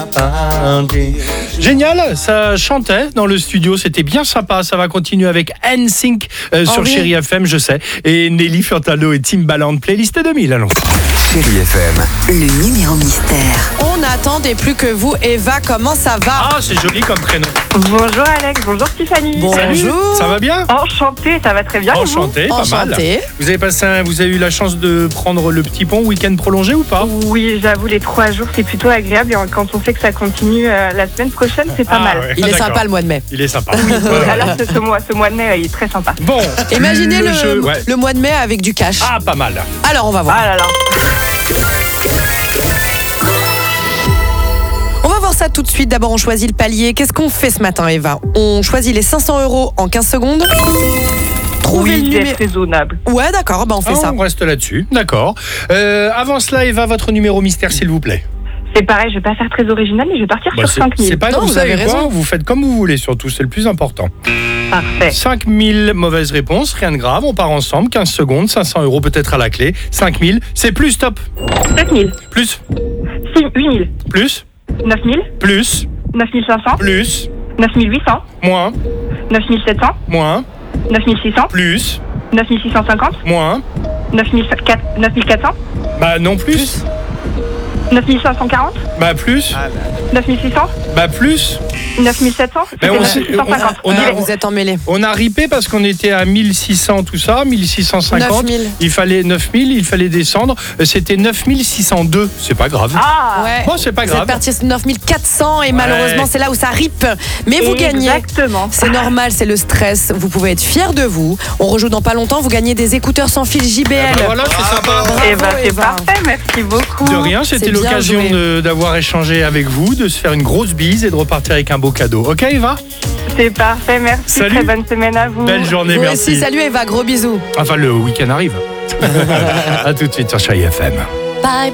Génial, ça chantait dans le studio, c'était bien sympa. Ça va continuer avec NSYNC sur Chérie FM, je sais. Et Nelly Furtado et Timbaland, playlist 2000, allons. Chérie FM. Le numéro mystère. On n'attendait plus que vous, Eva. Comment ça va? Ah, c'est joli comme prénom. Bonjour Alex, bonjour Tiffany. Bonjour. Ça va bien? Enchantée, ça va très bien. Enchanté, pas mal. Vous avez eu la chance de prendre le petit pont week-end prolongé ou pas? Oui, j'avoue, les 3 jours, c'est plutôt agréable. Et quand on sait que ça continue la semaine prochaine, c'est pas mal. Ouais. Il est sympa le mois de mai. Il est sympa. Alors, ce mois de mai, il est très sympa. Bon, Imaginez jeu, ouais. le mois de mai avec du cash. Ah, pas mal. Alors, on va voir. Ah là là. On va voir ça tout de suite. D'abord, on choisit le palier. Qu'est-ce qu'on fait ce matin, Eva? On choisit les 500 € en 15 secondes. Trouvez le numéro. C'est raisonnable. Ouais, d'accord, on fait ça. On reste là-dessus, d'accord. Avant cela, Eva, votre numéro mystère, s'il vous plaît. C'est pareil, je vais pas faire très original, mais je vais partir sur 5000. C'est pas Non, vous vous savez avez quoi, raison. vous faites comme vous voulez, surtout, c'est le plus important. Parfait. 5000 mauvaises réponses, rien de grave, on part ensemble, 15 secondes, 500 € peut-être à la clé. 5000, c'est plus, stop. 7000. Plus, 8000. plus, 9000. plus, 9500. plus, 9800. moins, 9700. moins, 9600. plus, 9650. moins, 9400. bah non plus, 9540. bah plus, 9600. bah plus. 9700. Mais on sait- 9650. Vous êtes emmêlés. On a ripé parce qu'on était à 1600 tout ça, 1650. 9000. Il fallait 9000, il fallait descendre. C'était 9602, c'est pas grave. Ah, Ouais. Bon, c'est pas Vous êtes grave. parti sur 9400 et malheureusement, c'est là où ça ripe. Mais vous gagnez. Exactement. C'est normal, c'est le stress. Vous pouvez être fiers de vous. On rejoue dans pas longtemps. Vous gagnez des écouteurs sans fil JBL. Bah voilà, c'est sympa. Eh ben, c'est Eva. parfait, merci beaucoup. De rien, c'était C'est bien l'occasion joué. d'avoir échangé avec vous, de se faire une grosse bise et de repartir avec un beau cadeau. Ok, Eva? C'est parfait, merci. Salut. Très bonne semaine à vous. Belle journée, Vous merci. aussi, salut Eva, gros bisous. Enfin, le week-end arrive. À tout de suite sur Chérie FM. Bye.